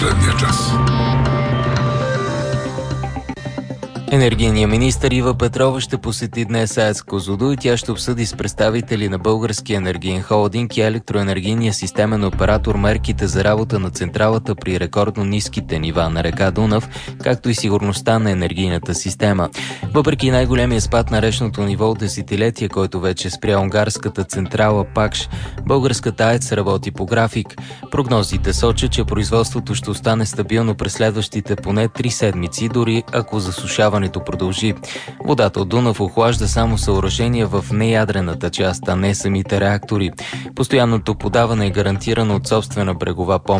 последния час. Енергийният министър Ива Петрова ще посети днес АЕЦ Козлодуй и тя ще обсъди с представители на Българския енергиен холдинг и електроенергийния системен оператор мерките за работа на централата при рекордно ниските нива на река Дунав, както и сигурността на енергийната система. Въпреки най-големия спад на речното ниво от десетилетия, който вече спря унгарската централа Пакш, българската АЕЦ работи по график. Прогнозите сочат, че производството ще остане стабилно през следващите поне 3 седмици, дори ако засушаването продължи. Водата от Дунав охлажда само съоръжения в неядрената част, а не самите реактори. Постоянното подаване е гарантирано от собствена брегова помощ